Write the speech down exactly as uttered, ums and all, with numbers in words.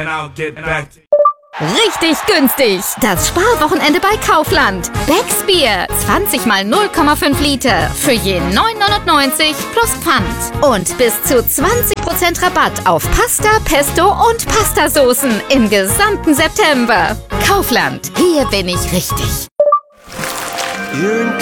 and I'll get back. Richtig günstig. Das Sparwochenende bei Kaufland. Becks Bier. zwanzig mal null Komma fünf Liter. Für je neun neunundneunzig plus Pfand. Und bis zu zwanzig Prozent Rabatt auf Pasta, Pesto und Pastasoßen im gesamten September. Kaufland. Hier bin ich richtig. You're in